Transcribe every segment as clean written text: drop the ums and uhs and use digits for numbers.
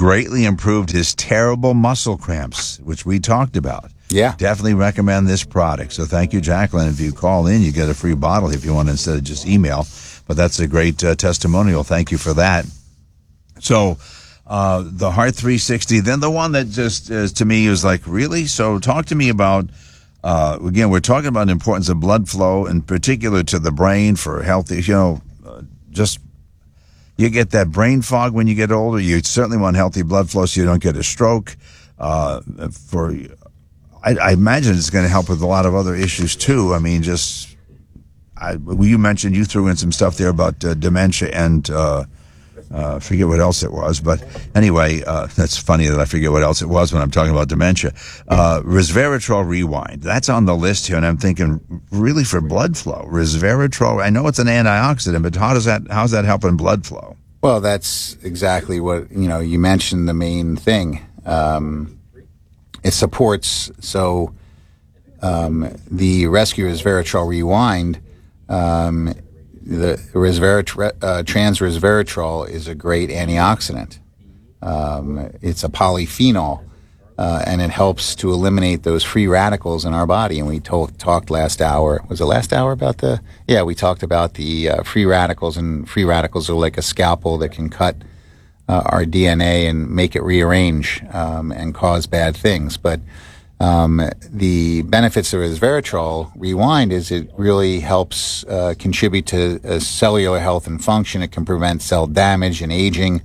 greatly improved his terrible muscle cramps, which we talked about. Yeah. Definitely recommend this product. So thank you, Jacqueline. If you call in, you get a free bottle if you want instead of just email. But that's a great testimonial. Thank you for that. So the Heart 360, then the one that just to me was like, really? So talk to me about, again, we're talking about the importance of blood flow, in particular to the brain for healthy, just you get that brain fog when you get older. You certainly want healthy blood flow so you don't get a stroke. I imagine it's going to help with a lot of other issues too. I mean, you mentioned you threw in some stuff there about dementia and forget what else it was. But anyway, that's funny that I forget what else it was when I'm talking about dementia. Resveratrol Rewind. That's on the list here, and I'm thinking really for blood flow. Resveratrol, I know it's an antioxidant, but how's that helping blood flow? Well, that's exactly what, you mentioned the main thing. It supports, the Rescue Resveratrol Rewind, the trans resveratrol is a great antioxidant. It's a polyphenol, and it helps to eliminate those free radicals in our body. And we talked last hour. Was it last hour about we talked about the free radicals, and free radicals are like a scalpel that can cut our DNA and make it rearrange and cause bad things. But the benefits of resveratrol Rewind is it really helps contribute to cellular health and function. It can prevent cell damage and aging.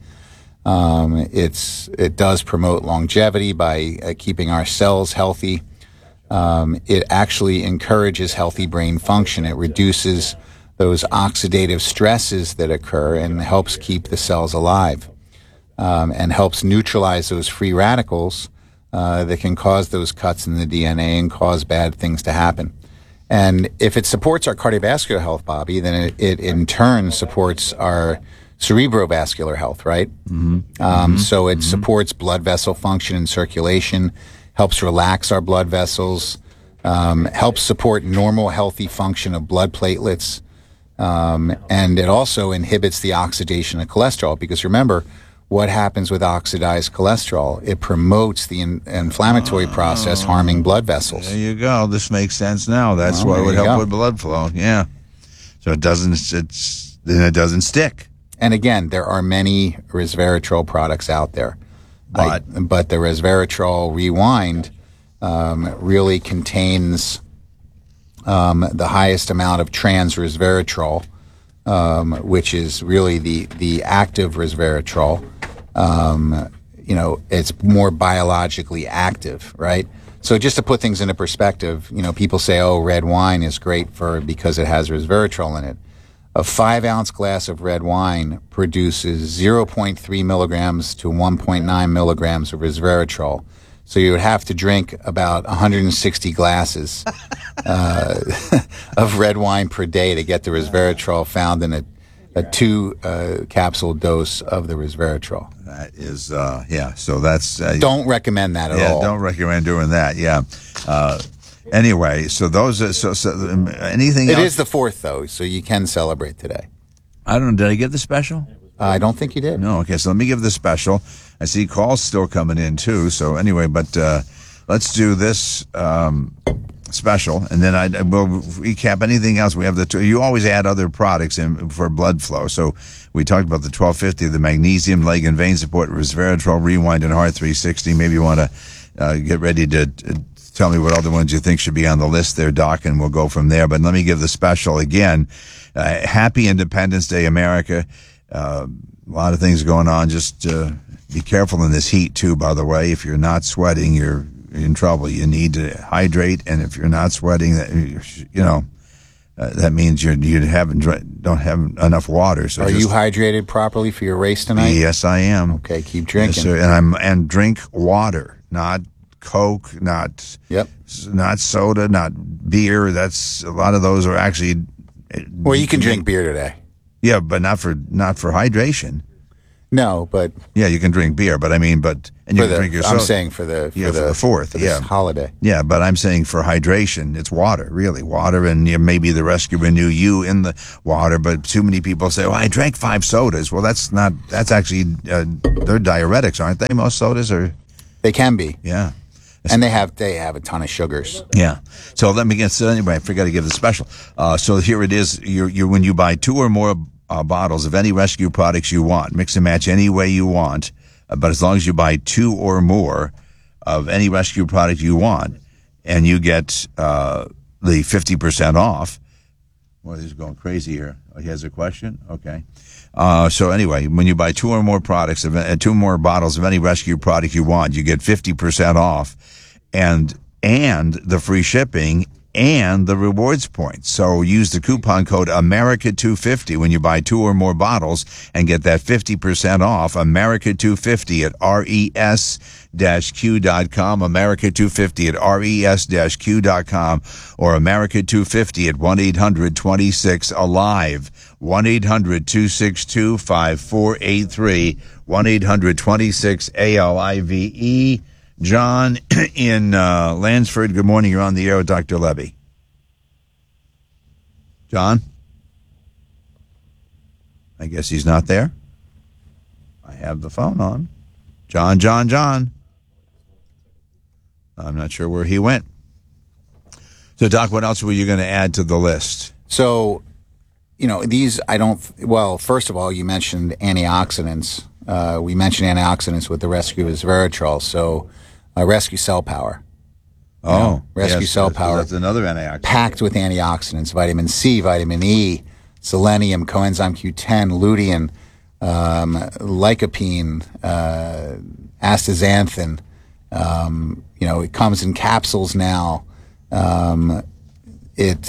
It does promote longevity by keeping our cells healthy. It actually encourages healthy brain function. It reduces those oxidative stresses that occur and helps keep the cells alive, and helps neutralize those free radicals that can cause those cuts in the DNA and cause bad things to happen. And if it supports our cardiovascular health, Bobby, then it in turn supports our cerebrovascular health, right? So it supports blood vessel function and circulation, helps relax our blood vessels, helps support normal healthy function of blood platelets, and it also inhibits the oxidation of cholesterol, because remember, what happens with oxidized cholesterol? It promotes the inflammatory process, harming blood vessels. There you go. This makes sense now. That's why it would help with blood flow. Yeah. So it doesn't stick. And again, there are many resveratrol products out there. But the resveratrol Rewind really contains the highest amount of trans resveratrol, which is really the active resveratrol. It's more biologically active, right? So just to put things into perspective, people say, oh, red wine is great because it has resveratrol in it. A 5-ounce glass of red wine produces 0.3 milligrams to 1.9 milligrams of resveratrol. So you would have to drink about 160 glasses of red wine per day to get the resveratrol found in a 2 capsule dose of the resveratrol. That is, so that's... don't recommend that at all. Yeah, don't recommend doing that, yeah. Anyway, so those are... So anything else? It is the 4th, though, so you can celebrate today. I don't know, did I give the special? I don't think you did. No, okay, so let me give the special. I see calls still coming in, too, so anyway, but let's do this special, and then we'll recap anything else. We have you always add other products in for blood flow, so we talked about the 1250, the magnesium, leg and vein support, resveratrol, Rewind, and Heart 360. Maybe you want to get ready to tell me what other ones you think should be on the list there, Doc, and we'll go from there. But let me give the special again. Happy Independence Day, America. A lot of things going on. Just be careful in this heat, too, by the way. If you're not sweating, you're in trouble. You need to hydrate, and if you're not sweating, that means you don't have enough water. So are you hydrated properly for your race tonight? Yes, I am. Okay, keep drinking. Yes, and drink water, not Coke, not soda, not beer. That's a lot of those are actually. Well, you can drink beer today. Yeah, but not for hydration. No, but Yeah, you can drink beer, but and you can drink your soda. I'm saying for the for the 4th, this holiday. Yeah, but I'm saying for hydration, it's water, really water, and maybe the Rescue Renew You in the water. But too many people say, "Well, I drank 5 sodas." Well, that's actually they're diuretics, aren't they? Most sodas are. They can be, Yeah. and they have a ton of sugars. Yeah. So let me get. So anyway, I forgot to give the special. So here it is. You're when you buy 2 or more bottles of any Rescue products you want, mix and match any way you want, but as long as you buy 2 or more of any Rescue product you want, and you get the 50% off. Well, he's going crazy here. Oh, he has a question? Okay. So anyway, when you buy 2 or more products, 2 more bottles of any Rescue product you want, you get 50% off, and the free shipping and the rewards points. So use the coupon code America250 when you buy 2 or more bottles and get that 50% off. America250 at res-q.com, America250 at res-q.com, or America250 at 1-800-26-ALIVE, 1-800-262-5483, 1-800-26-ALIVE. John in Lansford, good morning. You're on the air with Dr. Levy. John? I guess he's not there. I have the phone on. John. I'm not sure where he went. So, Doc, what else were you going to add to the list? So, these first of all, you mentioned antioxidants. We mentioned antioxidants with the Rescue Resveratrol. So, Rescue Cell Power. Rescue Cell Power. That's another antioxidant. Packed with antioxidants, vitamin C, vitamin E, selenium, coenzyme Q10, lutein, lycopene, astaxanthin. It comes in capsules now. It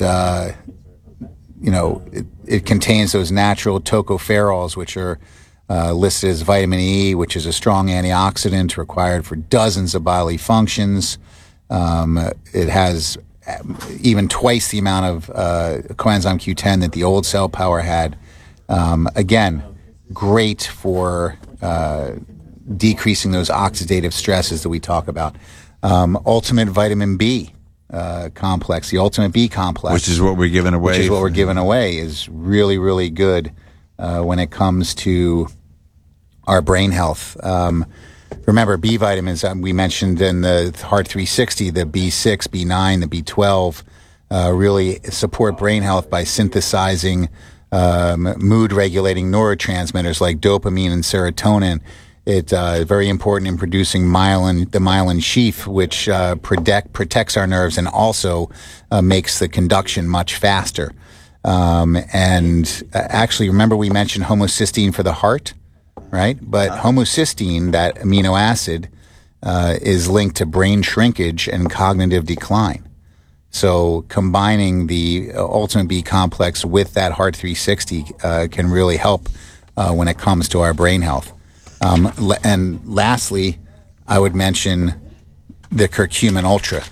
contains those natural tocopherols, which are listed as vitamin E, which is a strong antioxidant required for dozens of bodily functions. It has even twice the amount of coenzyme Q10 that the old Cell Power had. Again, great for decreasing those oxidative stresses that we talk about. Ultimate Vitamin B complex, the Ultimate B complex. Which is what we're giving away. Is really, really good when it comes to our brain health. Remember, B vitamins, we mentioned in the Heart 360, the B6, B9, the B12, really support brain health by synthesizing mood-regulating neurotransmitters like dopamine and serotonin. It's very important in producing the myelin sheath, which protects our nerves and also makes the conduction much faster. Actually, remember we mentioned homocysteine for the heart, right? But homocysteine, that amino acid, is linked to brain shrinkage and cognitive decline. So combining the Ultimate B complex with that Heart 360 can really help when it comes to our brain health. And lastly, I would mention the Curcumin Ultra.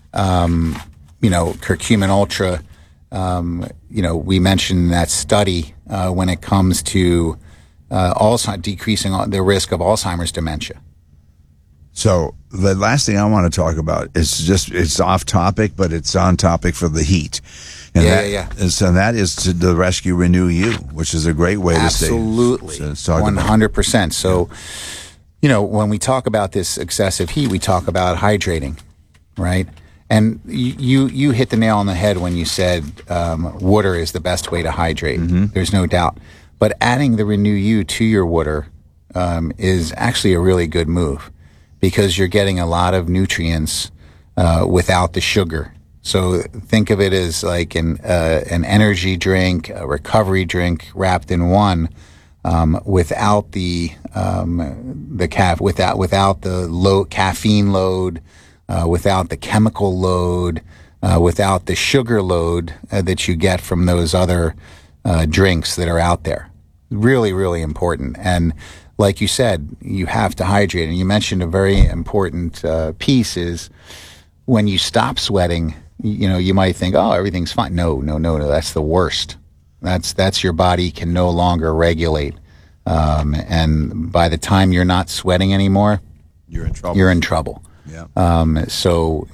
Curcumin Ultra, we mentioned that study when it comes to decreasing the risk of Alzheimer's dementia. So the last thing I want to talk about is it's off topic, but it's on topic for the heat. And that is to the Rescue Renew You, which is a great way to stay. Absolutely. 100%. So, when we talk about this excessive heat, we talk about hydrating, right? And you hit the nail on the head when you said water is the best way to hydrate. Mm-hmm. There's no doubt. But adding the Renew You to your water is actually a really good move because you're getting a lot of nutrients without the sugar. So think of it as like an energy drink, a recovery drink wrapped in one, without the low caffeine load, without the chemical load, without the sugar load that you get from those other drinks that are out there. Really, really important. And like you said, you have to hydrate. And you mentioned a very important piece is when you stop sweating, you might think, oh, everything's fine. No, that's the worst. That's your body can no longer regulate And by the time you're not sweating anymore, You're in trouble. you're in trouble. Yeah. So,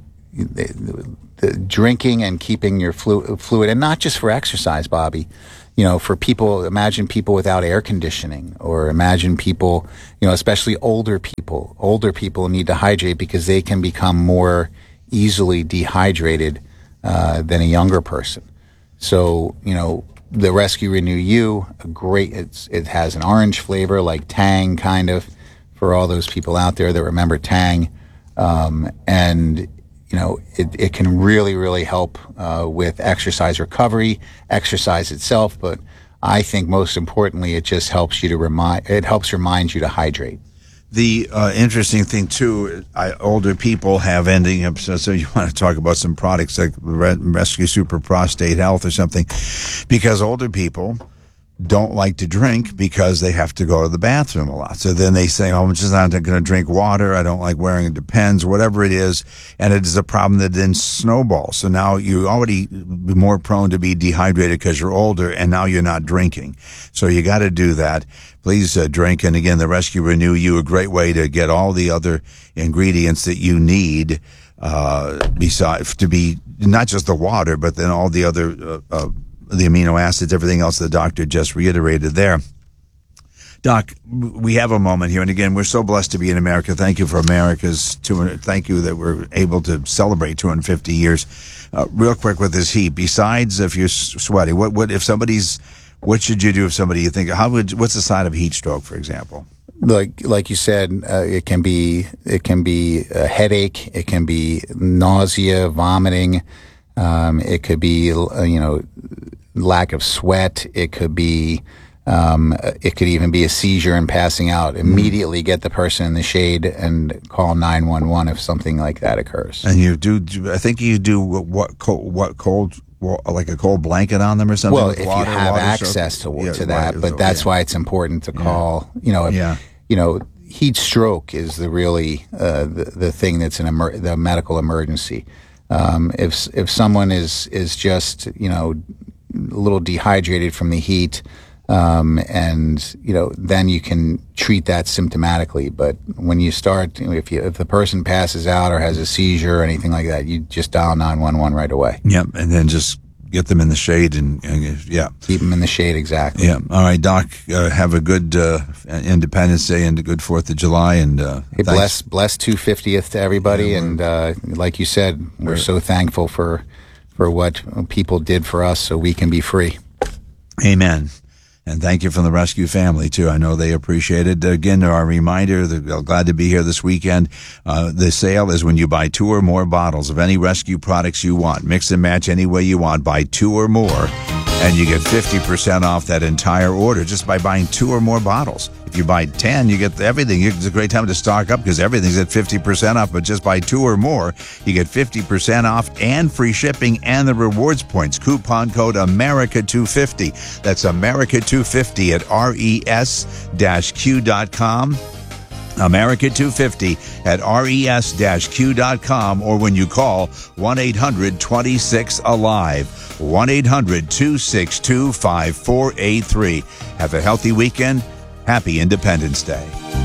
the drinking and keeping your fluid, and not just for exercise, Bobby, for people, imagine people without air conditioning, or imagine people, especially older people need to hydrate because they can become more easily dehydrated than a younger person. So, the Rescue Renew You, it has an orange flavor like Tang, kind of, for all those people out there that remember Tang. And it can really, really help with exercise recovery, exercise itself. But I think most importantly, it just helps remind you to hydrate. The interesting thing too, older people have ending up. So you want to talk about some products like Rescue Super Prostate Health or something, because older people don't like to drink because they have to go to the bathroom a lot. So then they say, I'm just not going to drink water. I don't like wearing Depends, whatever it is. And it is a problem that then snowballs. So now you're already more prone to be dehydrated because you're older, and now you're not drinking. So you got to do that. Please drink. And again, the Rescue Renew You, a great way to get all the other ingredients that you need, besides to be not just the water, but then all the other, the amino acids, everything else the doctor just reiterated there. Doc, we have a moment here, and again, we're so blessed to be in America. Thank you for America's 200. Thank you that we're able to celebrate 250 years. Real quick with this heat, besides if you're sweaty, what should you do if somebody you think, what's the sign of heat stroke, for example? Like you said, it can be a headache, it can be nausea, vomiting, it could be lack of sweat. It could even be a seizure and passing out. Immediately get the person in the shade and call 911 if something like that occurs. And you do, I think you do what cold, like a cold blanket on them or something? Well, if you have access to that, but that's why it's important to call, heat stroke is the thing that's the medical emergency. If someone is just, a little dehydrated from the heat, then you can treat that symptomatically. But when you start, if the person passes out or has a seizure or anything like that, you just dial 911 right away. Yep, and then just get them in the shade and keep them in the shade. Exactly. Yeah. All right, Doc. Have a good Independence Day and a good 4th of July. And bless 250th to everybody. And like you said, we're so thankful for what people did for us, so we can be free. Amen. And thank you from the Rescue family, too. I know they appreciate it. Again, our reminder, they're glad to be here this weekend. The sale is when you buy 2 or more bottles of any Rescue products you want. Mix and match any way you want. Buy 2 or more, and you get 50% off that entire order just by buying 2 or more bottles. If you buy 10, you get everything. It's a great time to stock up because everything's at 50% off. But just buy 2 or more, you get 50% off and free shipping and the rewards points. Coupon code America250. That's America250 at res-q.com. America250 at res-q.com, or when you call 1-800-26-ALIVE, 1-800-262-5483. Have a healthy weekend. Happy Independence Day.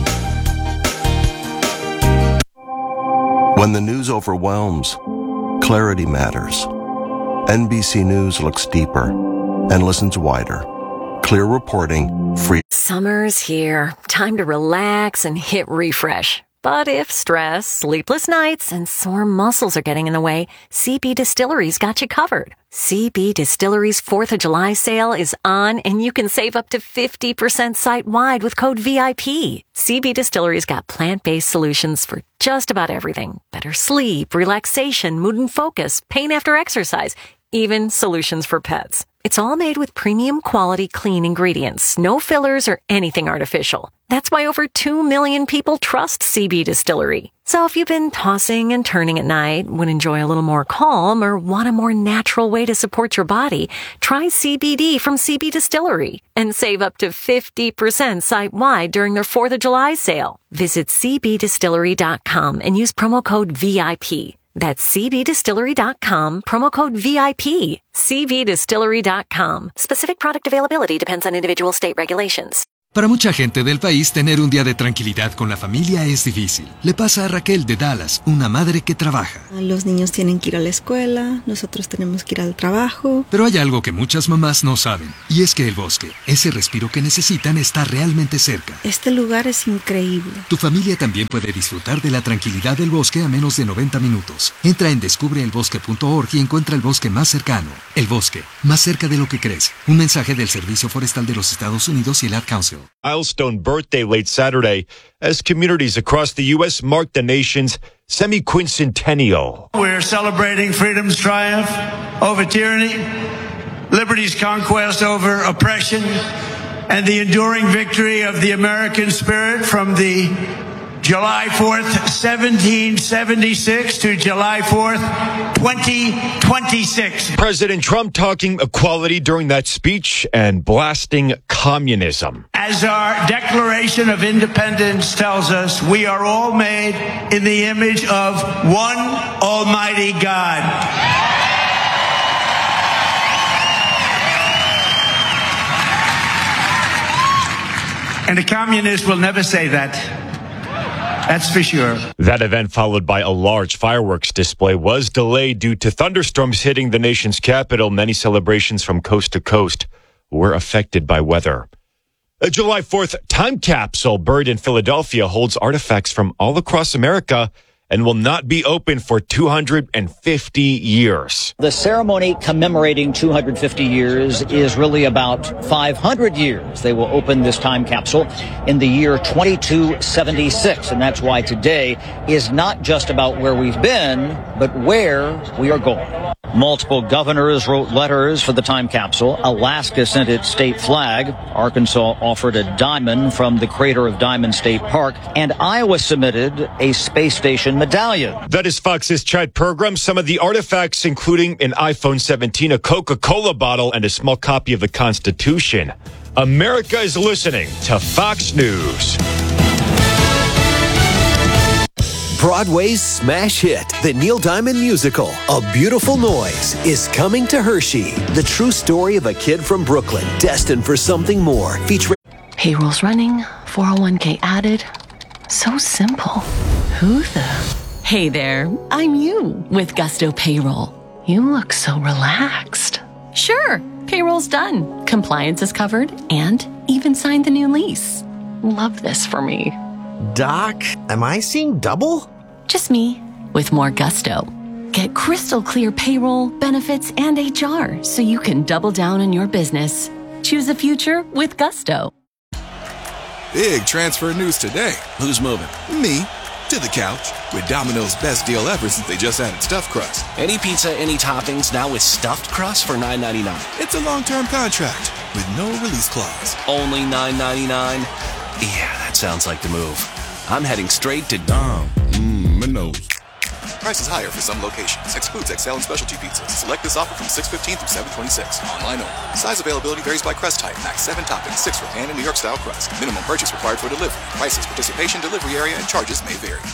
When the news overwhelms, clarity matters. NBC News looks deeper and listens wider. Clear reporting, free. Summer's here. Time to relax and hit refresh. But if stress, sleepless nights, and sore muscles are getting in the way, CB Distillery's got you covered. CB Distillery's 4th of July sale is on, and you can save up to 50% site-wide with code VIP. CB Distillery's got plant-based solutions for just about everything. Better sleep, relaxation, mood and focus, pain after exercise, even solutions for pets. It's all made with premium quality clean ingredients, no fillers or anything artificial. That's why over 2 million people trust CB Distillery. So if you've been tossing and turning at night, would enjoy a little more calm, or want a more natural way to support your body, try CBD from CB Distillery and save up to 50% site-wide during their 4th of July sale. Visit cbdistillery.com and use promo code VIP. That's cbdistillery.com, promo code VIP. cbdistillery.com. Specific product availability depends on individual state regulations. Para mucha gente del país, tener un día de tranquilidad con la familia es difícil. Le pasa a Raquel de Dallas, una madre que trabaja. Los niños tienen que ir a la escuela, nosotros tenemos que ir al trabajo. Pero hay algo que muchas mamás no saben, y es que el bosque, ese respiro que necesitan, está realmente cerca. Este lugar es increíble. Tu familia también puede disfrutar de la tranquilidad del bosque a menos de 90 minutos. Entra en descubreelbosque.org y encuentra el bosque más cercano. El bosque, más cerca de lo que crees. Un mensaje del Servicio Forestal de los Estados Unidos y el Ad Council. Milestone birthday late Saturday as communities across the U.S. mark the nation's semi-quincentennial. We're celebrating freedom's triumph over tyranny, liberty's conquest over oppression, and the enduring victory of the American spirit from the July 4th, 1776 to July 4th, 2026. President Trump talking equality during that speech and blasting communism. As our Declaration of Independence tells us, we are all made in the image of one Almighty God. And a communist will never say that. That's for sure. That event, followed by a large fireworks display, was delayed due to thunderstorms hitting the nation's capital. Many celebrations from coast to coast were affected by weather. A July 4th time capsule buried in Philadelphia holds artifacts from all across America and will not be open for 250 years. The ceremony commemorating 250 years is really about 500 years. They will open this time capsule in the year 2276, and that's why today is not just about where we've been, but where we are going. Multiple governors wrote letters for the time capsule. Alaska sent its state flag. Arkansas offered a diamond from the crater of Diamond State Park. And Iowa submitted a space station medallion. That is Fox's chat program. Some of the artifacts, including an iPhone 17, a Coca-Cola bottle, and a small copy of the Constitution. America is listening to Fox News. Broadway's smash hit, the Neil Diamond musical, A Beautiful Noise, is coming to Hershey. The true story of a kid from Brooklyn, destined for something more, featuring... Payroll's running, 401k added. So simple. Who the... Hey there, I'm you with Gusto Payroll. You look so relaxed. Sure, payroll's done. Compliance is covered and even signed the new lease. Love this for me. Doc, am I seeing double? Just me, with more gusto. Get crystal clear payroll, benefits, and HR so you can double down on your business. Choose a future with Gusto. Big transfer news today. Who's moving? Me. To the couch. With Domino's best deal ever since they just added stuffed crust. Any pizza, any toppings, now with stuffed crust for $9.99. It's a long-term contract with no release clause. Only $9.99? Yeah, that sounds like the move. I'm heading straight to Domino's. Prices higher for some locations. Excludes XL and specialty pizzas. Select this offer from 6/15 through 7/26. Online only. Size availability varies by crust type. Max 7 toppings, 6 for pan and New York style crust. Minimum purchase required for delivery. Prices, participation, delivery area, and charges may vary.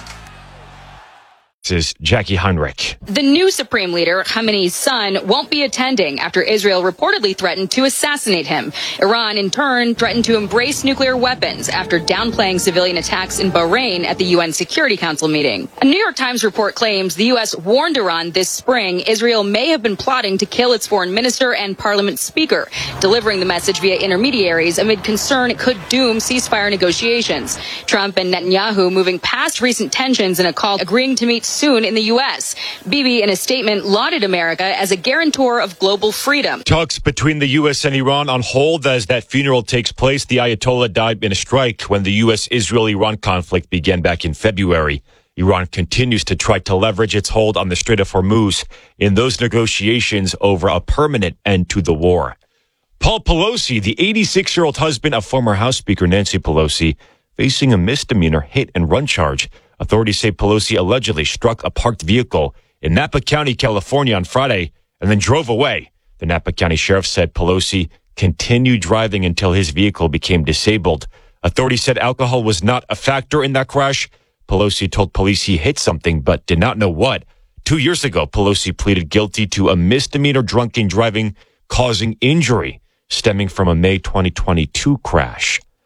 This is Jackie Heinrich. The new Supreme Leader, Khamenei's son, won't be attending after Israel reportedly threatened to assassinate him. Iran, in turn, threatened to embrace nuclear weapons after downplaying civilian attacks in Bahrain at the UN Security Council meeting. A New York Times report claims the U.S. warned Iran this spring Israel may have been plotting to kill its foreign minister and parliament speaker, delivering the message via intermediaries amid concern it could doom ceasefire negotiations. Trump and Netanyahu moving past recent tensions in a call agreeing to meet soon in the U.S. Bibi, in a statement, lauded America as a guarantor of global freedom. Talks between the U.S. and Iran on hold as that funeral takes place. The Ayatollah died in a strike when the U.S.-Israel-Iran conflict began back in February. Iran continues to try to leverage its hold on the Strait of Hormuz in those negotiations over a permanent end to the war. Paul Pelosi, the 86-year-old husband of former House Speaker Nancy Pelosi, facing a misdemeanor hit-and-run charge. Authorities say Pelosi allegedly struck a parked vehicle in Napa County, California on Friday and then drove away. The Napa County Sheriff said Pelosi continued driving until his vehicle became disabled. Authorities said alcohol was not a factor in that crash. Pelosi told police he hit something but did not know what. 2 years ago, Pelosi pleaded guilty to a misdemeanor drunken driving causing injury stemming from a May 2022 crash.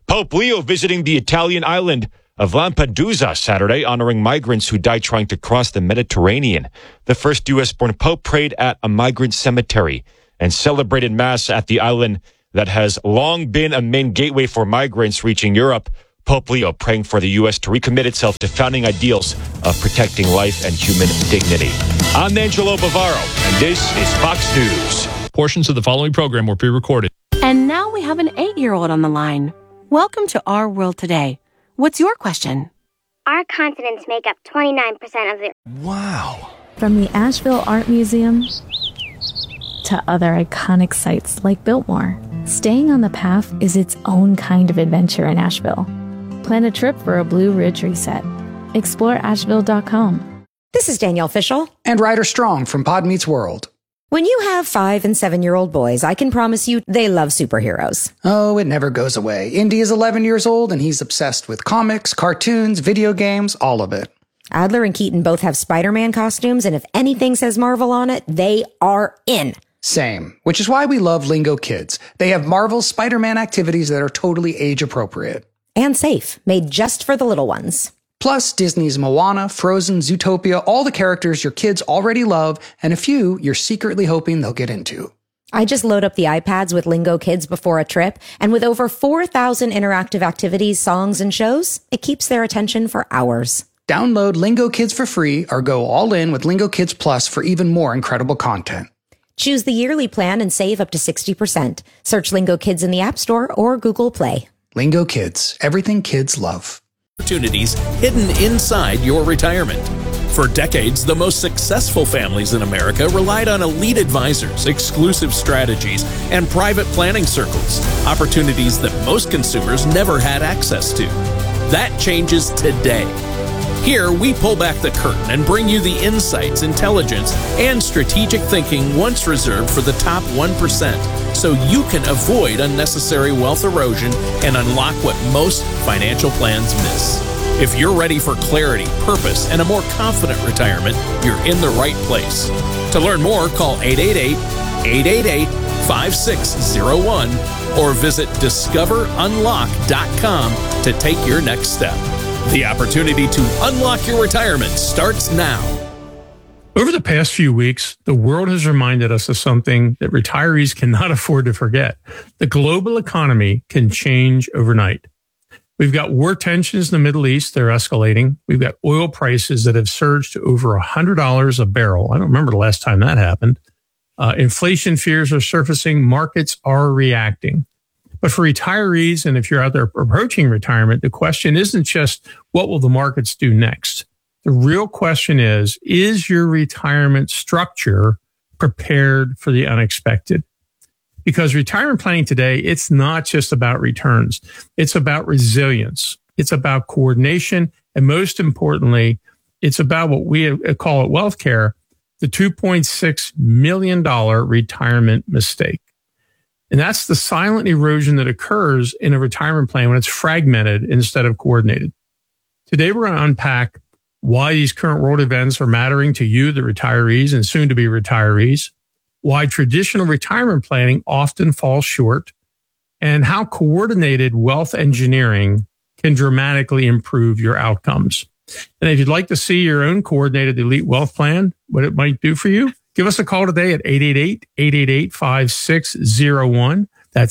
Pope Leo visiting the Italian island of Lampedusa Saturday, honoring migrants who died trying to cross the Mediterranean. The first U.S.-born Pope prayed at a migrant cemetery and celebrated Mass at the island that has long been a main gateway for migrants reaching Europe. Pope Leo praying for the U.S. to recommit itself to founding ideals of protecting life and human dignity. I'm Angelo Bavaro, and this is Fox News. Portions of the following program were pre-recorded. And now we have an 8-year-old on the line. Welcome to Our World Today. What's your question? Our continents make up 29% of the... Wow. From the Asheville Art Museum to other iconic sites like Biltmore, staying on the path is its own kind of adventure in Asheville. Plan a trip for a Blue Ridge reset. Explore Asheville.com. This is Danielle Fishel. And Ryder Strong from Pod Meets World. When you have 5- and 7-year-old boys, I can promise you they love superheroes. Oh, it never goes away. Indy is 11 years old and he's obsessed with comics, cartoons, video games, all of it. Adler and Keaton both have Spider-Man costumes, and if anything says Marvel on it, they are in. Same, which is why we love Lingo Kids. They have Marvel's Spider-Man activities that are totally age-appropriate. And safe, made just for the little ones. Plus, Disney's Moana, Frozen, Zootopia, all the characters your kids already love, and a few you're secretly hoping they'll get into. I just load up the iPads with Lingo Kids before a trip, and with over 4,000 interactive activities, songs, and shows, it keeps their attention for hours. Download Lingo Kids for free or go all in with Lingo Kids Plus for even more incredible content. Choose the yearly plan and save up to 60%. Search Lingo Kids in the App Store or Google Play. Lingo Kids, everything kids love. Opportunities hidden inside your retirement. For decades, the most successful families in America relied on elite advisors, exclusive strategies, and private planning circles, opportunities that most consumers never had access to. That changes today. Here, we pull back the curtain and bring you the insights, intelligence, and strategic thinking once reserved for the top 1%, so you can avoid unnecessary wealth erosion and unlock what most financial plans miss. If you're ready for clarity, purpose, and a more confident retirement, you're in the right place. To learn more, call 888-888-5601 or visit discoverunlock.com to take your next step. The opportunity to unlock your retirement starts now. Over the past few weeks, the world has reminded us of something that retirees cannot afford to forget. The global economy can change overnight. We've got war tensions in the Middle East. They're escalating. We've got oil prices that have surged to over $100 a barrel. I don't remember the last time that happened. Inflation fears are surfacing. Markets are reacting. But for retirees, and if you're out there approaching retirement, the question isn't just what will the markets do next? The real question is your retirement structure prepared for the unexpected? Because retirement planning today, it's not just about returns. It's about resilience. It's about coordination. And most importantly, it's about what we call at WealthCare, the $2.6 million retirement mistake. And that's the silent erosion that occurs in a retirement plan when it's fragmented instead of coordinated. Today, we're going to unpack why these current world events are mattering to you, the retirees and soon to be retirees, why traditional retirement planning often falls short, and how coordinated wealth engineering can dramatically improve your outcomes. And if you'd like to see your own coordinated elite wealth plan, what it might do for you, give us a call today at 888-888-5601. That's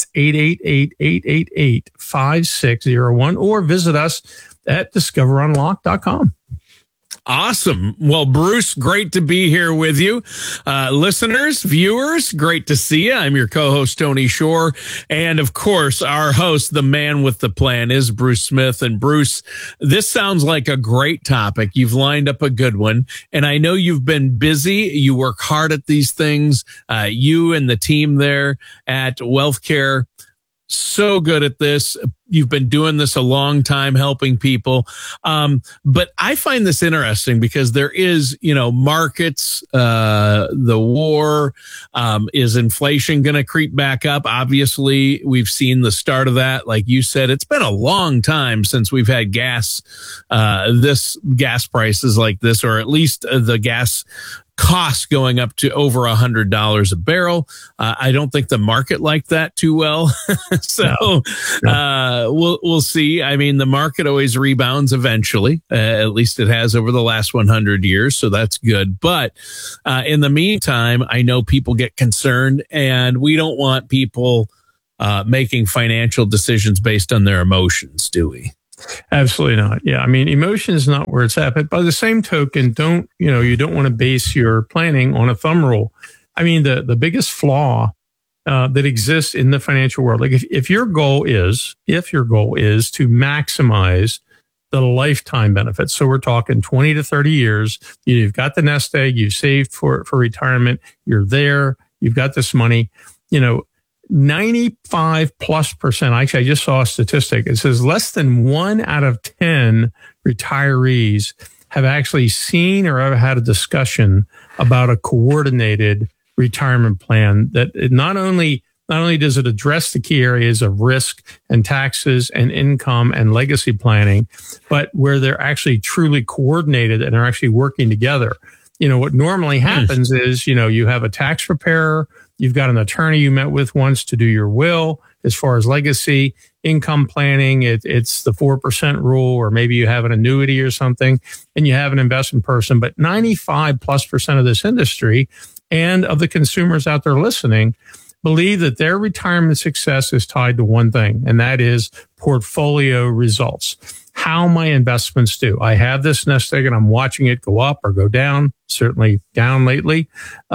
888-888-5601, or visit us at discoverunlock.com. Awesome. Well, Bruce, great to be here with you. Listeners, viewers, great to see you. I'm your co-host, Tony Shore. And of course, our host, the man with the plan, is Bruce Smith. And Bruce, this sounds like a great topic. You've lined up a good one. And I know you've been busy. You work hard at these things. You and the team there at WealthCare, so good at this. You've been doing this a long time, helping people. But I find this interesting because there is, markets, the war, is inflation going to creep back up? Obviously, we've seen the start of that. Like you said, it's been a long time since we've had gas prices like this, or at least the gas costs going up to over $100 a barrel. I don't think the market liked that too well. So we'll see. I mean, the market always rebounds eventually. At least it has over the last 100 years. So that's good. But in the meantime, I know people get concerned, and we don't want people making financial decisions based on their emotions, do we? Absolutely not. Yeah. I mean, emotion is not where it's at. But by the same token, you don't want to base your planning on a thumb rule. I mean, the biggest flaw that exists in the financial world, like if your goal is to maximize the lifetime benefits. So we're talking 20 to 30 years. You've got the nest egg, you've saved for retirement. You're there. You've got this money, 95+%. Actually, I just saw a statistic. It says less than 1 out of 10 retirees have actually seen or ever had a discussion about a coordinated retirement plan that not only does it address the key areas of risk and taxes and income and legacy planning, but where they're actually truly coordinated and are actually working together. What normally happens is, you have a tax preparer, you've got an attorney you met with once to do your will. As far as legacy, income planning, it's the 4% rule, or maybe you have an annuity or something, and you have an investment person. But 95+% of this industry and of the consumers out there listening believe that their retirement success is tied to one thing, and that is portfolio results. How my investments do. I have this nest egg and I'm watching it go up or go down, certainly down lately.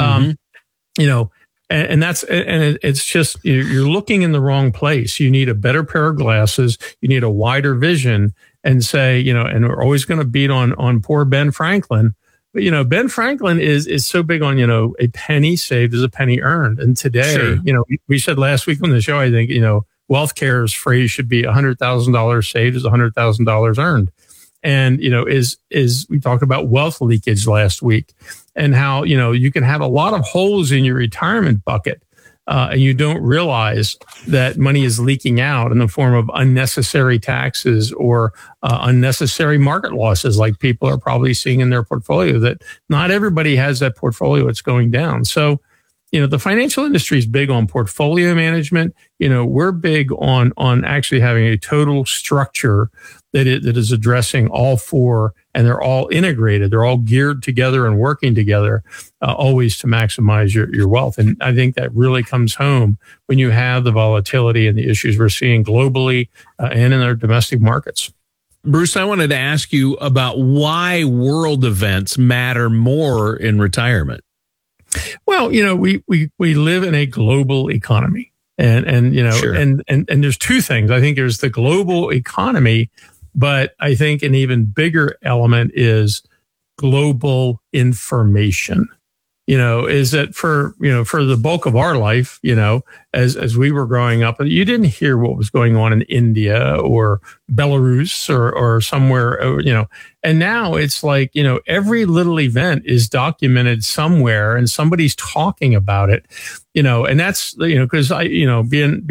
It's just, you're looking in the wrong place. You need a better pair of glasses. You need a wider vision, and say, and we're always going to beat on poor Ben Franklin. But, Ben Franklin is so big on, a penny saved is a penny earned. And today, we said last week on the show, I think, WealthCare's phrase should be $100,000 saved is $100,000 earned. And, we talked about wealth leakage last week, and how, you can have a lot of holes in your retirement bucket, and you don't realize that money is leaking out in the form of unnecessary taxes or unnecessary market losses, like people are probably seeing in their portfolio, that not everybody has that portfolio. It's going down. So, the financial industry is big on portfolio management. We're big on actually having a total structure that is addressing all four, and they're all integrated. They're all geared together and working together, always to maximize your wealth. And I think that really comes home when you have the volatility and the issues we're seeing globally and in our domestic markets. Bruce, I wanted to ask you about why world events matter more in retirement. Well, we live in a global economy, and Sure. and there's two things. I think there's the global economy, but I think an even bigger element is global information. Is that for the bulk of our life, as we were growing up, you didn't hear what was going on in India or Belarus or somewhere, and now it's like, every little event is documented somewhere and somebody's talking about it, and that's, because I don't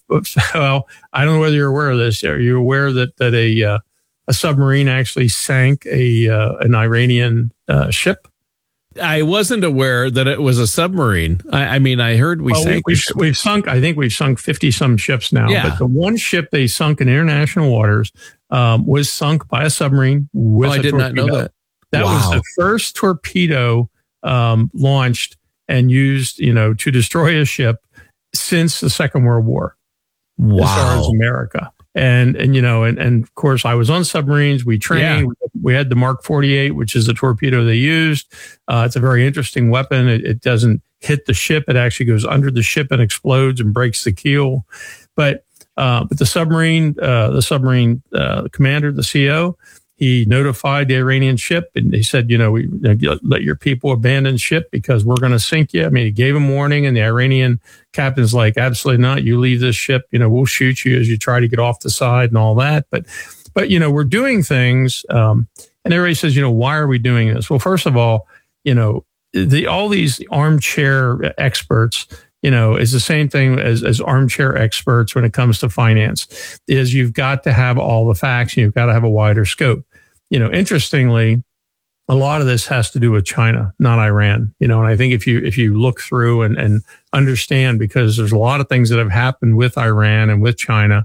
know whether you're aware of this. Are you aware that a submarine actually sank an Iranian ship? I wasn't aware that it was a submarine. I heard we've sunk. I think we've sunk 50 some ships now. Yeah. But the one ship they sunk in international waters was sunk by a submarine with I did not know that. That was the first torpedo launched and used, to destroy a ship since the Second World War. Wow. As far as America. And of course, I was on submarines. We trained. Yeah. We had the Mark 48, which is the torpedo they used. It's a very interesting weapon. It doesn't hit the ship. It actually goes under the ship and explodes and breaks the keel. But the submarine commander, the CO, he notified the Iranian ship, and he said, let your people abandon ship because we're going to sink you. He gave them warning, and the Iranian captain's like, absolutely not. You leave this ship, we'll shoot you as you try to get off the side and all that. But we're doing things, and everybody says, why are we doing this? Well, first of all, all these armchair experts, is the same thing as armchair experts when it comes to finance, is you've got to have all the facts and you've got to have a wider scope. Interestingly, a lot of this has to do with China, not Iran. And I think if you look through and understand, because there's a lot of things that have happened with Iran and with China.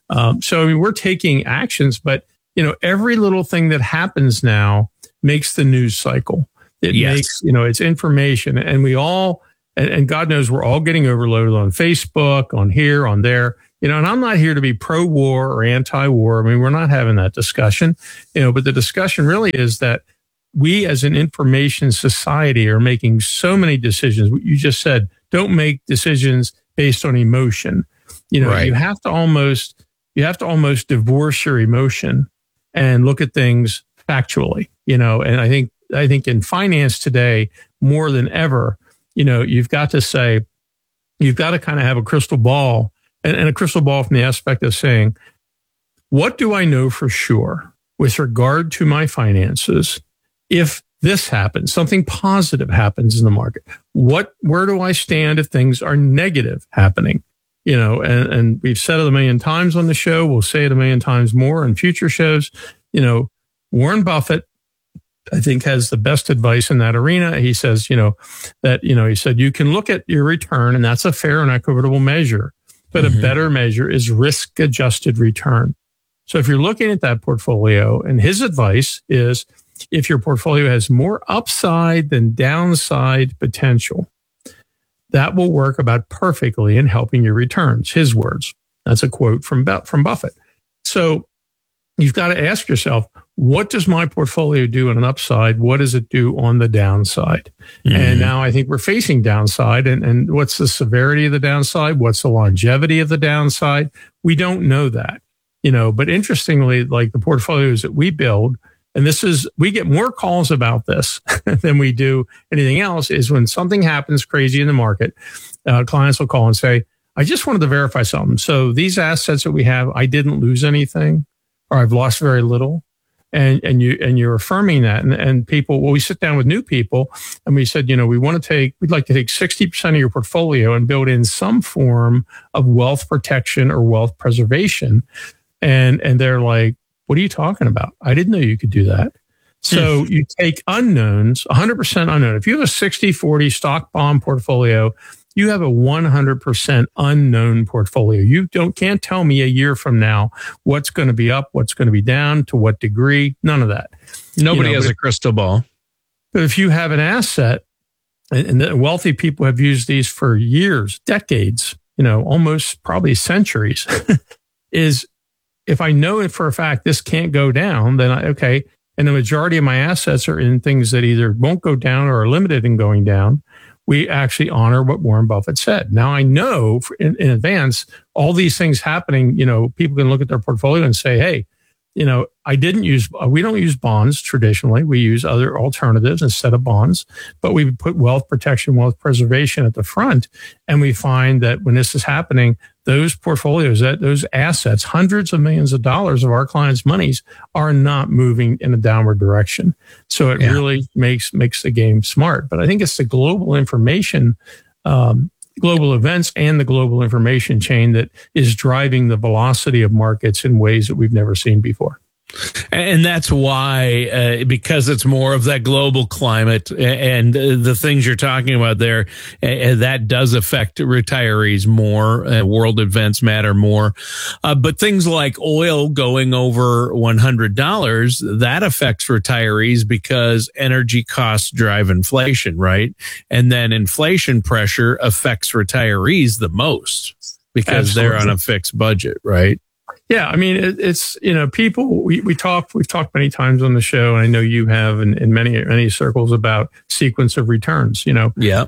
So we're taking actions, but every little thing that happens now makes the news cycle. It makes, it's information, and we all, and God knows we're all getting overloaded on Facebook, on here, on there. And I'm not here to be pro-war or anti-war. I mean, we're not having that discussion, but the discussion really is that we as an information society are making so many decisions. You just said, don't make decisions based on emotion. Right. You have to almost divorce your emotion and look at things factually, and I think in finance today, more than ever, you've got to kind of have a crystal ball, and a crystal ball from the aspect of saying, what do I know for sure with regard to my finances? If this happens, something positive happens in the market, where do I stand if things are negative happening? And we've said it a million times on the show. We'll say it a million times more in future shows. Warren Buffett, I think, has the best advice in that arena. He says, he said, you can look at your return, and that's a fair and equitable measure, but a better measure is risk adjusted return. So if you're looking at that portfolio, and his advice is, if your portfolio has more upside than downside potential, that will work about perfectly in helping your returns. His words. That's a quote from Buffett. So you've got to ask yourself, what does my portfolio do on an upside? What does it do on the downside? And now I think we're facing downside. And what's the severity of the downside? What's the longevity of the downside? We don't know that, but interestingly, like the portfolios that we build, and we get more calls about this than we do anything else, is when something happens crazy in the market, clients will call and say, I just wanted to verify something. So these assets that we have, I didn't lose anything, or I've lost very little. And you're affirming that. And people, we sit down with new people and we said, we'd like to take 60% of your portfolio and build in some form of wealth protection or wealth preservation. And they're like, what are you talking about? I didn't know you could do that. So you take unknowns, 100% unknown. If you have a 60-40 stock bond portfolio, you have a 100% unknown portfolio. You can't tell me a year from now what's going to be up, what's going to be down, to what degree. None of that. Nobody has a crystal ball. But if you have an asset, and the wealthy people have used these for years, decades, almost probably centuries, is if I know it for a fact this can't go down, then okay. And the majority of my assets are in things that either won't go down or are limited in going down. We actually honor what Warren Buffett said. Now I know in advance, all these things happening, people can look at their portfolio and say, hey, we don't use bonds traditionally. We use other alternatives instead of bonds, but we put wealth protection, wealth preservation at the front. And we find that when this is happening, those portfolios, those assets, hundreds of millions of dollars of our clients' monies are not moving in a downward direction. So it really makes the game smart. But I think it's the global information, global events and the global information chain that is driving the velocity of markets in ways that we've never seen before. And that's why, because it's more of that global climate and the things you're talking about there, that does affect retirees more. World events matter more. But things like oil going over $100, that affects retirees because energy costs drive inflation, right? And then inflation pressure affects retirees the most because they're on a fixed budget, right? Yeah, I mean, it's people. We've talked many times on the show, and I know you have in many circles about sequence of returns. Yeah.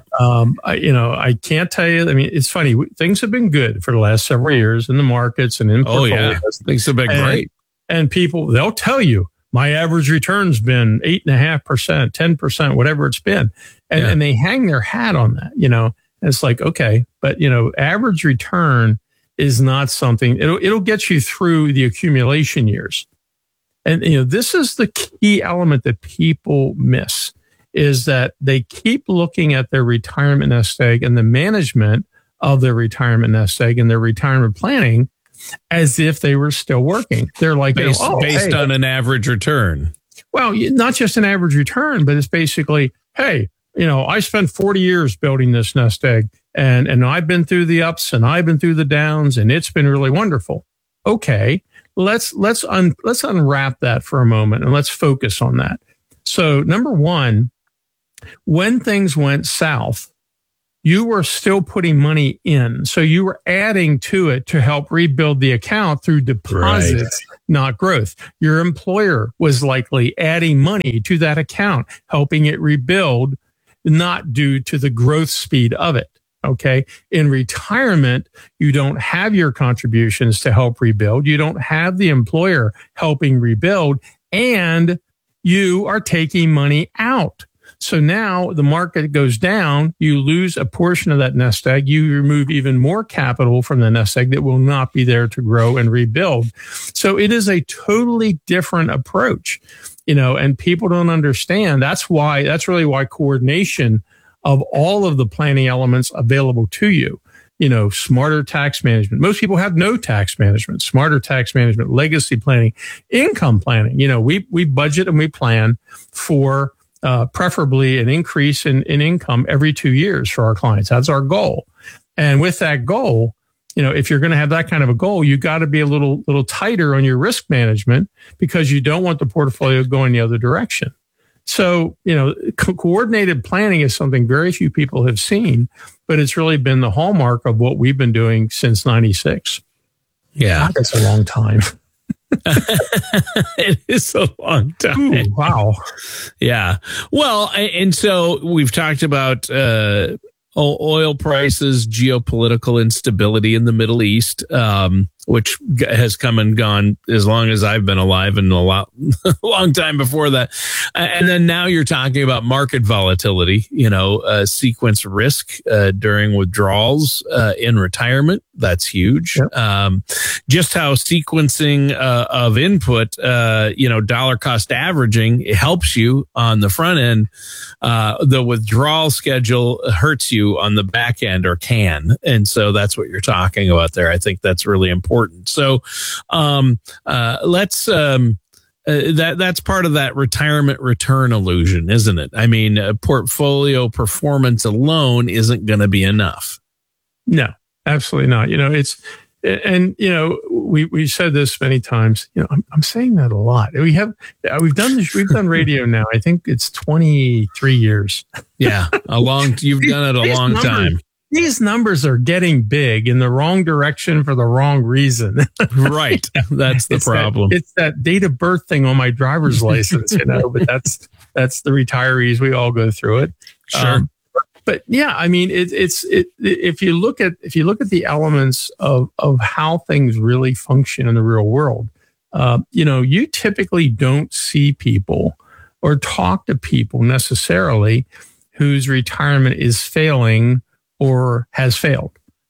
I can't tell you. I mean, it's funny. Things have been good for the last several years in the markets and in portfolios. Things have been great. And people, they'll tell you my average return's been 8.5%, 10%, whatever it's been, and they hang their hat on that. And it's like, okay, but average return is not something, it'll get you through the accumulation years. And, this is the key element that people miss, is that they keep looking at their retirement nest egg and the management of their retirement nest egg and their retirement planning as if they were still working. They're like, based on an average return. Well, not just an average return, but it's basically, hey, I spent 40 years building this nest egg, and I've been through the ups and I've been through the downs, and it's been really wonderful. Okay, let's unwrap that for a moment and let's focus on that. So number one, when things went south, you were still putting money in. So you were adding to it to help rebuild the account through deposits, not growth. Your employer was likely adding money to that account, helping it rebuild, not due to the growth speed of it. Okay. In retirement, you don't have your contributions to help rebuild. You don't have the employer helping rebuild, and you are taking money out. So now the market goes down, you lose a portion of that nest egg, you remove even more capital from the nest egg that will not be there to grow and rebuild. So it is a totally different approach, and people don't understand. That's really why coordination of all of the planning elements available to you, smarter tax management. Most people have no tax management, smarter tax management, legacy planning, income planning. We budget and we plan for preferably an increase in income every 2 years for our clients. That's our goal. And with that goal, if you're going to have that kind of a goal, you got to be a little tighter on your risk management, because you don't want the portfolio going the other direction. So, coordinated planning is something very few people have seen, but it's really been the hallmark of what we've been doing since 96. Yeah. That's a long time. It is a long time. Ooh, wow. Yeah. Well, and so we've talked about oil prices, geopolitical instability in the Middle East, which has come and gone as long as I've been alive, and a long time before that. And then now you're talking about market volatility, sequence risk during withdrawals in retirement. That's huge. Yep. Just how sequencing of input, dollar cost averaging, it helps you on the front end. The withdrawal schedule hurts you on the back end, or can. And so that's what you're talking about there. I think that's really important. So let's that's part of that retirement return illusion, isn't it? I mean, portfolio performance alone isn't going to be enough. No, absolutely not. We've said this many times. I'm saying that a lot. We've done this. We've done radio now. I think it's 23 years. Yeah, you've done it a long time. These numbers are getting big in the wrong direction for the wrong reason. Right. That's the problem. It's that date of birth thing on my driver's license, but that's the retirees. We all go through it. Sure. But yeah, I mean, if you look at the elements of how things really function in the real world, you typically don't see people or talk to people necessarily whose retirement is failing or has failed.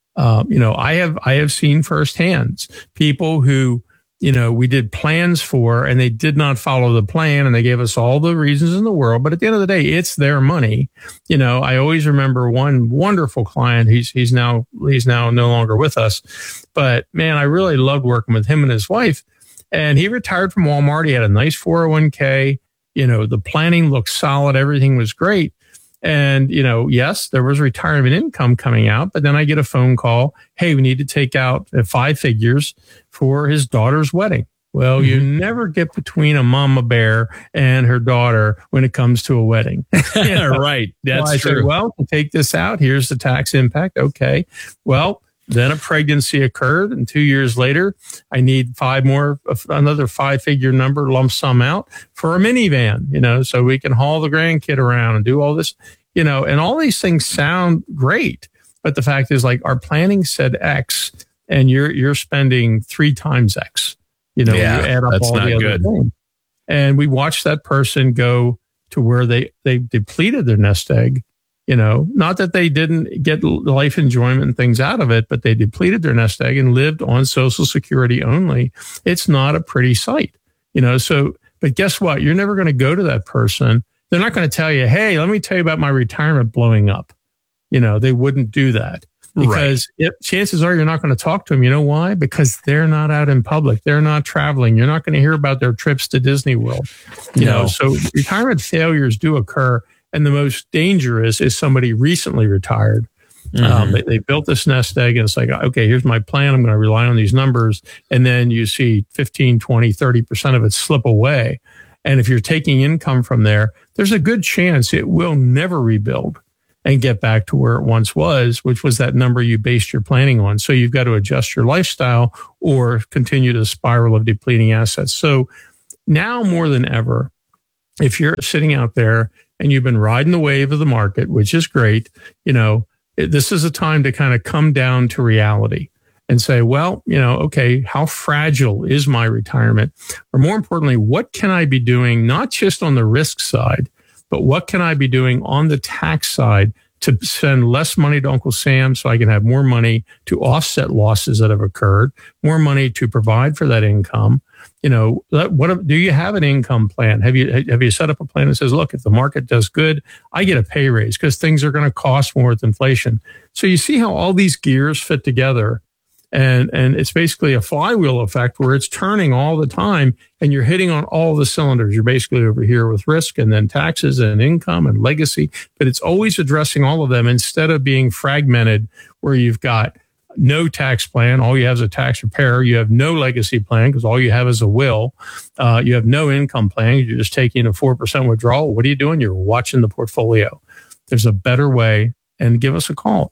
I have seen firsthand people who, we did plans for, and they did not follow the plan, and they gave us all the reasons in the world. But at the end of the day, it's their money. I always remember one wonderful client. He's now no longer with us, but man, I really loved working with him and his wife. And he retired from Walmart. He had a nice 401k. The planning looked solid. Everything was great. And, yes, there was retirement income coming out, but then I get a phone call. Hey, we need to take out 5 figures for his daughter's wedding. Well, you never get between a mama bear and her daughter when it comes to a wedding. Right. That's I true. said, well, to take this out, here's the tax impact. Okay. Well, then a pregnancy occurred, and 2 years later, I need another 5-figure number lump sum out for a minivan, so we can haul the grandkid around and do all this, and all these things sound great. But the fact is, like, our planning said X, and you're spending 3 times X. You add up all the other things. And we watched that person go to where they depleted their nest egg. Not that they didn't get life enjoyment and things out of it, but they depleted their nest egg and lived on Social Security only. It's not a pretty sight, but guess what? You're never going to go to that person. They're not going to tell you, hey, let me tell you about my retirement blowing up. They wouldn't do that. Because chances are you're not going to talk to them. You know why? Because they're not out in public. They're not traveling. You're not going to hear about their trips to Disney World. You know, so retirement failures do occur. And the most dangerous is somebody recently retired. They built this nest egg and it's like, okay, here's my plan. I'm going to rely on these numbers. And then you see 15, 20, 30% of it slip away. And if you're taking income from there, there's a good chance it will never rebuild and get back to where it once was, which was that number you based your planning on. So you've got to adjust your lifestyle or continue the spiral of depleting assets. So now more than ever, if you're sitting out there and you've been riding the wave of the market, which is great, you know, this is a time to kind of come down to reality and say, well, you know, okay, how fragile is my retirement? Or more importantly, what can I be doing, not just on the risk side, but what can I be doing on the tax side to send less money to Uncle Sam so I can have more money to offset losses that have occurred, more money to provide for that income? You know, what do you have an income plan? Have you set up a plan that says, look, if the market does good, I get a pay raise because things are going to cost more with inflation. So you see how all these gears fit together, and it's basically a flywheel effect where it's turning all the time and you're hitting on all the cylinders. You're basically over here with risk and then taxes and income and legacy, but it's always addressing all of them instead of being fragmented where you've got no tax plan. All you have is a tax repair. You have no legacy plan because all you have is a will. You have no income plan. You're just taking a 4% withdrawal. What are you doing? You're watching the portfolio. There's a better way. And give us a call,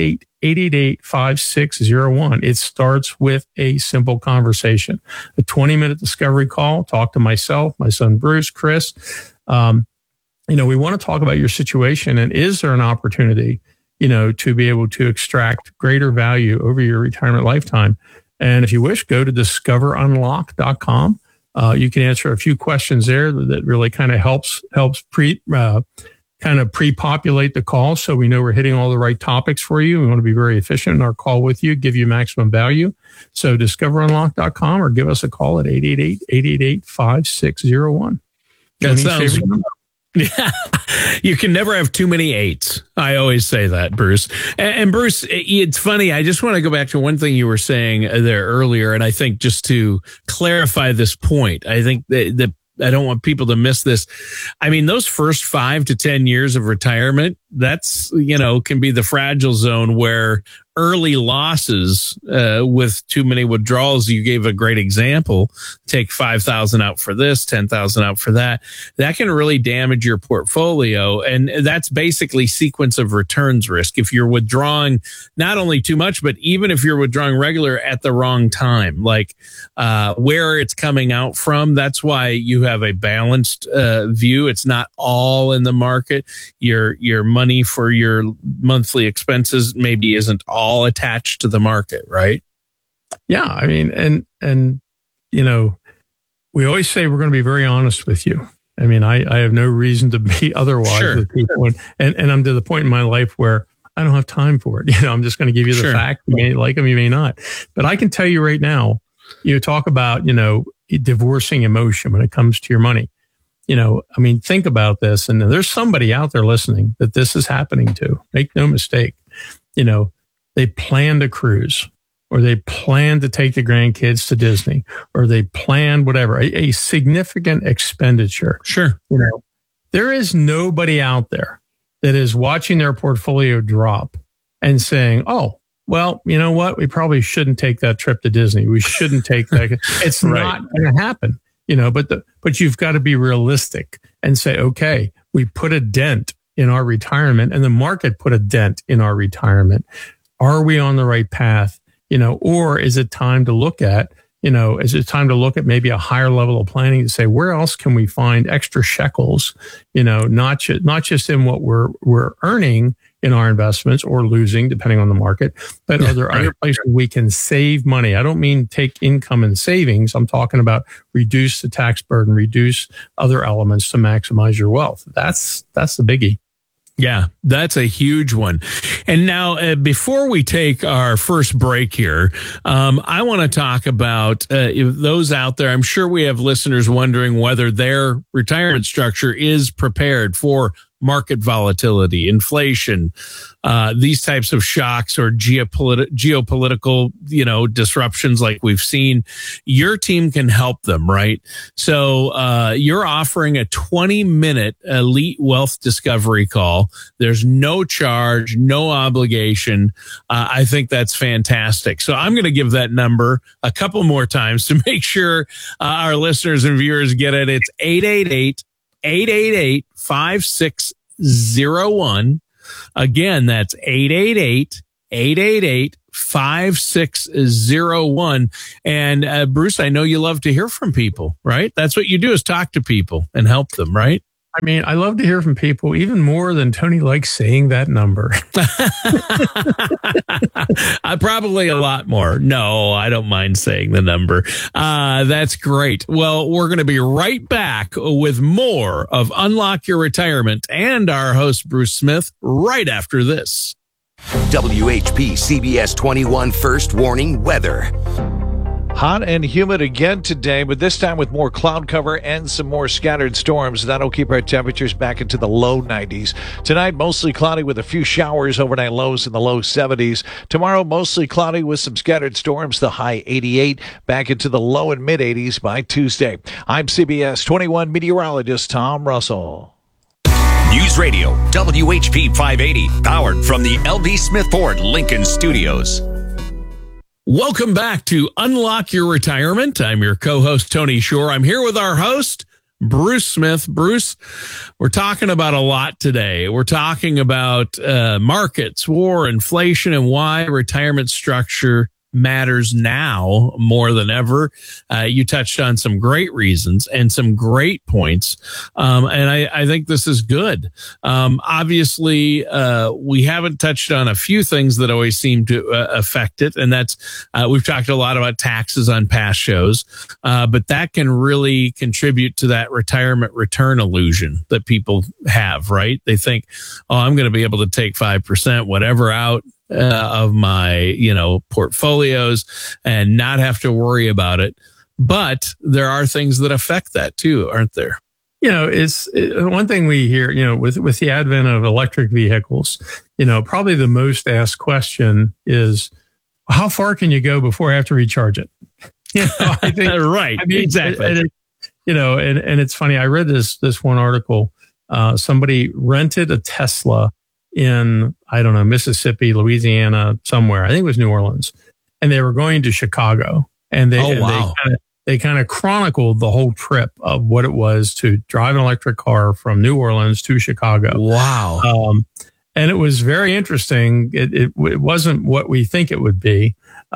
888-888-5601. It starts with a simple conversation, a 20-minute discovery call. Talk to myself, my son, Bruce, Chris. You know, we want to talk about your situation and is there an opportunity, you know, to be able to extract greater value over your retirement lifetime. And if you wish, go to discoverunlock.com. You can answer a few questions there that really kind of helps pre-populate the call so we know we're hitting all the right topics for you. We want to be very efficient in our call with you, give you maximum value. So discoverunlock.com or give us a call at 888-888-5601. That sounds... Yeah, you can never have too many eights. I always say that, Bruce. And Bruce, it's funny. I just want to go back to one thing you were saying there earlier. And I think just to clarify this point, I think that I don't want people to miss this. I mean, those first 5 to 10 years of retirement, that's, you know, can be the fragile zone where early losses with too many withdrawals. You gave a great example. Take 5,000 out for this, 10,000 out for that. That can really damage your portfolio. And that's basically sequence of returns risk. If you're withdrawing not only too much, but even if you're withdrawing regular at the wrong time, like where it's coming out from, that's why you have a balanced view. It's not all in the market. Your money for your monthly expenses maybe isn't all attached to the market, right? Yeah, I mean, and you know, we always say we're going to be very honest with you. I mean, I have no reason to be otherwise with people, and I'm to the point in my life where I don't have time for it. You know, I'm just going to give you the fact. You may like them, you may not, but I can tell you right now. You talk about, you know, divorcing emotion when it comes to your money. You know, I mean, think about this, and there's somebody out there listening that this is happening to. Make no mistake. You know, they planned a cruise, or they planned to take the grandkids to Disney, or they planned whatever, a significant expenditure. Sure. You know, there is nobody out there that is watching their portfolio drop and saying, oh, well, you know what? We probably shouldn't take that trip to Disney. We shouldn't take that. It's not going to happen, you know, but you've got to be realistic and say, okay, we put a dent in our retirement and the market put a dent in our retirement. Are we on the right path? You know, or is it time to look at, you know, is it time to look at maybe a higher level of planning to say, where else can we find extra shekels, you know, not just in what we're earning in our investments or losing depending on the market, but are there other places we can save money? I don't mean take income and savings. I'm talking about reduce the tax burden, reduce other elements to maximize your wealth. That's the biggie. Yeah, that's a huge one. And now, before we take our first break here, I want to talk about those out there. I'm sure we have listeners wondering whether their retirement structure is prepared for market volatility, inflation, these types of shocks or geopolitical, disruptions like we've seen, your team can help them, right? So you're offering a 20-minute elite wealth discovery call. There's no charge, no obligation. I think that's fantastic. So I'm going to give that number a couple more times to make sure our listeners and viewers get it. It's 888-5601. Again, that's 888-5601. And Bruce, I know you love to hear from people, right? That's what you do, is talk to people and help them, right? I mean, I love to hear from people even more than Tony likes saying that number. Probably a lot more. No, I don't mind saying the number. That's great. Well, we're going to be right back with more of Unlock Your Retirement and our host, Bruce Smith, right after this. WHP CBS 21 First Warning Weather. Hot and humid again today, but this time with more cloud cover and some more scattered storms. That'll keep our temperatures back into the low 90s. Tonight, mostly cloudy with a few showers, overnight lows in the low 70s. Tomorrow, mostly cloudy with some scattered storms, the high 88, back into the low and mid 80s by Tuesday. I'm CBS 21 meteorologist Tom Russell. News Radio, WHP 580, powered from the L.B. Smith Ford Lincoln Studios. Welcome back to Unlock Your Retirement. I'm your co-host, Tony Shore. I'm here with our host, Bruce Smith. Bruce, we're talking about a lot today. We're talking about markets, war, inflation, and why retirement structure matters now more than ever. You touched on some great reasons and some great points. And I think this is good. Obviously, we haven't touched on a few things that always seem to affect it. And that's, we've talked a lot about taxes on past shows, but that can really contribute to that retirement return illusion that people have, right? They think, oh, I'm going to be able to take 5%, whatever out of my, portfolios and not have to worry about it. But there are things that affect that too, aren't there? It's one thing we hear, with the advent of electric vehicles, probably the most asked question is, how far can you go before I have to recharge it? I think right. Exactly. And it's funny. I read this one article. Somebody rented a Tesla in, I don't know, Mississippi, Louisiana, somewhere. I think it was New Orleans. And they were going to Chicago. And they kind of chronicled the whole trip of what it was to drive an electric car from New Orleans to Chicago. Wow. And it was very interesting. It wasn't what we think it would be.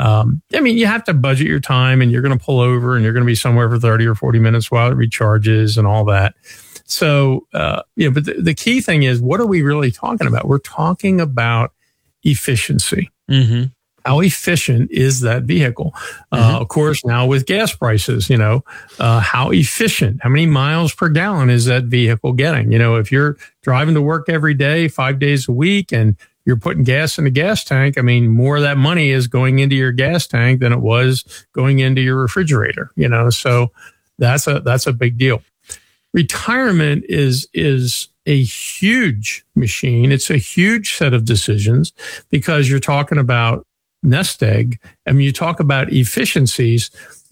You have to budget your time, and you're going to pull over and you're going to be somewhere for 30 or 40 minutes while it recharges and all that. So, but the key thing is, what are we really talking about? We're talking about efficiency. Mm-hmm. How efficient is that vehicle? Of course, now with gas prices, how efficient, how many miles per gallon is that vehicle getting? If you're driving to work every day, 5 days a week, and you're putting gas in the gas tank, more of that money is going into your gas tank than it was going into your refrigerator, so that's a big deal. Retirement is a huge machine. It's a huge set of decisions because you're talking about nest egg. You talk about efficiencies,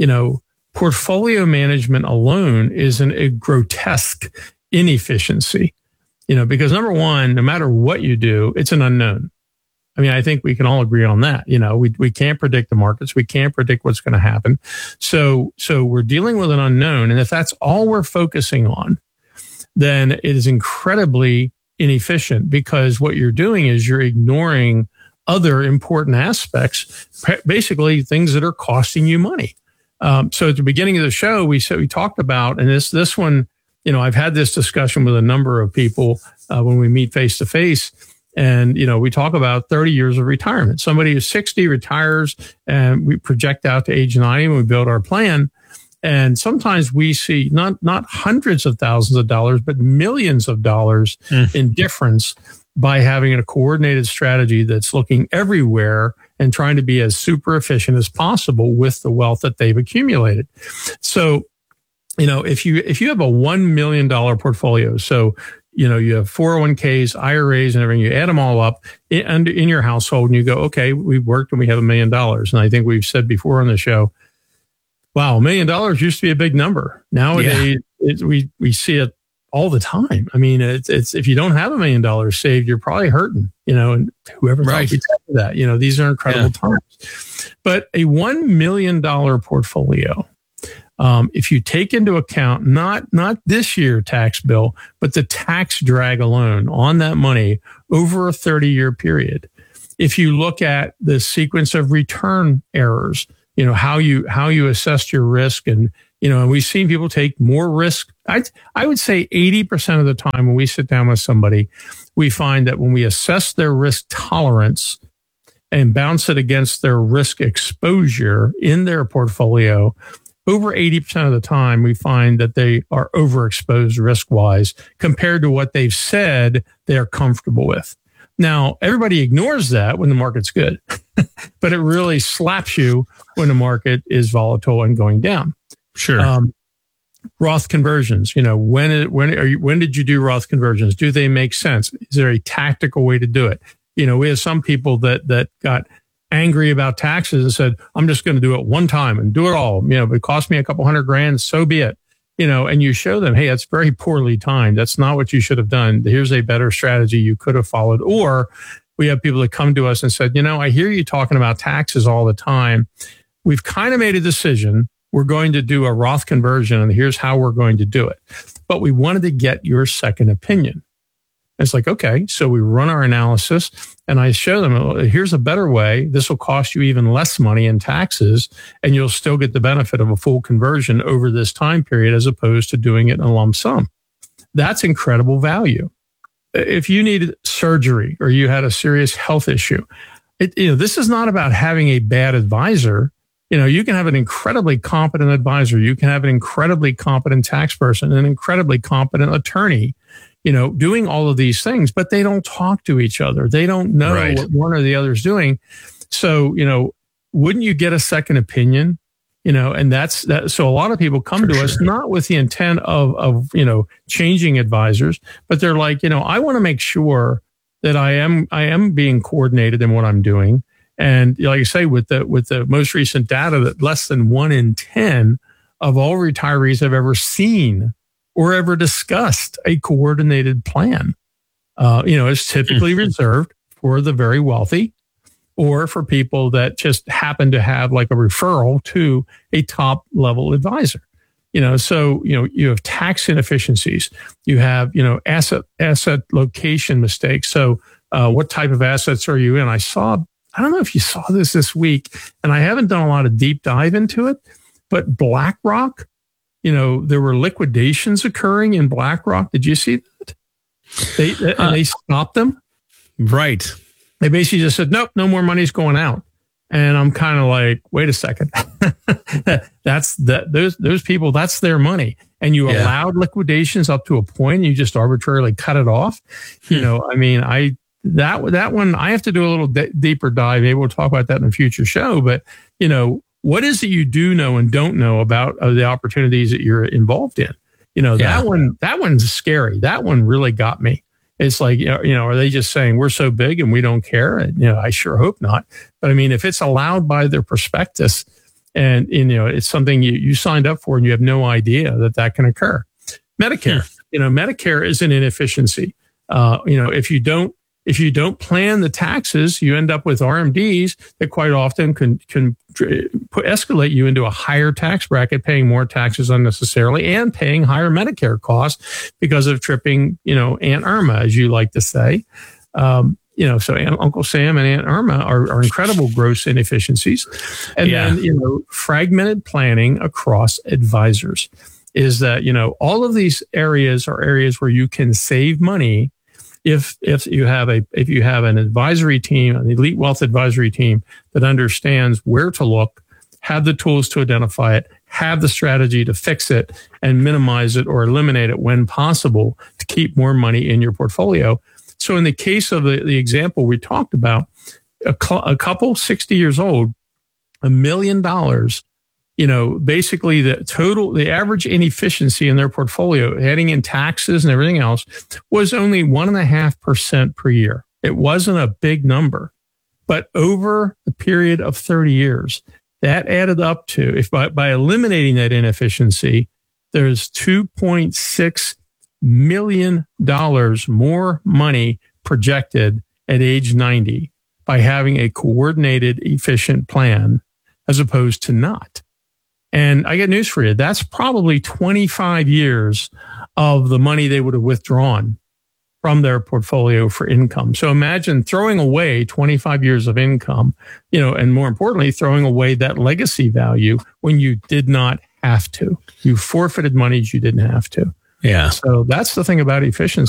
portfolio management alone is a grotesque inefficiency, because number one, no matter what you do, it's an unknown. I think we can all agree on that. We can't predict the markets. We can't predict what's going to happen. So we're dealing with an unknown. And if that's all we're focusing on, then it is incredibly inefficient, because what you're doing is you're ignoring other important aspects, basically things that are costing you money. So at the beginning of the show, we talked about, and this one, I've had this discussion with a number of people when we meet face to face. And, we talk about 30 years of retirement. Somebody who's 60 retires, and we project out to age 90 when we build our plan. And sometimes we see not hundreds of thousands of dollars, but millions of dollars in difference by having a coordinated strategy that's looking everywhere and trying to be as super efficient as possible with the wealth that they've accumulated. So, if you have a $1 million portfolio, so you have 401ks, IRAs, and everything. You add them all up in your household, and you go, okay, we've worked and we have $1 million. And I think we've said before on the show, wow, $1 million used to be a big number. Nowadays, we see it all the time. I mean, it's if you don't have $1 million saved, you're probably hurting. And whoever thought we'd tell you that. These are incredible times. But a $1 million portfolio. If you take into account not this year tax bill, but the tax drag alone on that money over a 30-year period, if you look at the sequence of return errors, how you assessed your risk, and we've seen people take more risk. I would say 80% of the time when we sit down with somebody, we find that when we assess their risk tolerance and bounce it against their risk exposure in their portfolio, over 80% of the time, we find that they are overexposed risk-wise compared to what they've said they're comfortable with. Now, everybody ignores that when the market's good, but it really slaps you when the market is volatile and going down. Sure. Roth conversions, when did you do Roth conversions? Do they make sense? Is there a tactical way to do it? We have some people that got angry about taxes and said, I'm just going to do it one time and do it all. If it cost me a couple $100,000, so be it. And you show them, hey, that's very poorly timed. That's not what you should have done. Here's a better strategy you could have followed. Or we have people that come to us and said, I hear you talking about taxes all the time. We've kind of made a decision. We're going to do a Roth conversion, and here's how we're going to do it. But we wanted to get your second opinion. It's like, okay, so we run our analysis, and I show them, here's a better way. This will cost you even less money in taxes, and you'll still get the benefit of a full conversion over this time period as opposed to doing it in a lump sum. That's incredible value. If you needed surgery or you had a serious health issue, this is not about having a bad advisor. You can have an incredibly competent advisor. You can have an incredibly competent tax person, an incredibly competent attorney, doing all of these things, but they don't talk to each other. They don't know what one or the other is doing. So, wouldn't you get a second opinion? And that's that. So a lot of people come to us not with the intent of changing advisors, but they're like, I want to make sure that I am being coordinated in what I'm doing. And like I say, with the most recent data, that less than 1 in 10 of all retirees have ever seen or ever discussed a coordinated plan. It's typically reserved for the very wealthy or for people that just happen to have like a referral to a top level advisor. So you have tax inefficiencies. You have, asset location mistakes. So what type of assets are you in? I don't know if you saw this week, and I haven't done a lot of deep dive into it, but BlackRock, there were liquidations occurring in BlackRock. Did you see that? They stopped them. Right. They basically just said, nope, no more money's going out. And I'm kind of like, wait a second. Those people, that's their money. And you allowed liquidations up to a point, and you just arbitrarily cut it off. That one, I have to do a little deeper dive. Maybe we'll talk about that in a future show. But, what is it you do know and don't know about the opportunities that you're involved in? That one's scary. That one really got me. It's like, are they just saying we're so big and we don't care? And, I sure hope not. But if it's allowed by their prospectus and, it's something you signed up for and you have no idea that can occur. Medicare, Medicare is an inefficiency. If you don't plan the taxes, you end up with RMDs that quite often can escalate you into a higher tax bracket, paying more taxes unnecessarily and paying higher Medicare costs because of tripping, Aunt Irma, as you like to say. So Uncle Sam and Aunt Irma are incredible gross inefficiencies. And then, fragmented planning across advisors is that, all of these areas are areas where you can save money if you have an advisory team, an elite wealth advisory team that understands where to look, have the tools to identify it, have the strategy to fix it and minimize it or eliminate it when possible to keep more money in your portfolio. So in the case of the example we talked about, a couple 60 years old, $1 million basically the average inefficiency in their portfolio, adding in taxes and everything else, was only 1.5% per year. It wasn't a big number, but over the period of 30 years, that added up to, if by eliminating that inefficiency, there's $2.6 million more money projected at age 90 by having a coordinated, efficient plan as opposed to not. And I got news for you. That's probably 25 years of the money they would have withdrawn from their portfolio for income. So imagine throwing away 25 years of income, and more importantly, throwing away that legacy value when you did not have to. You forfeited monies you didn't have to. Yeah. So that's the thing about efficiency.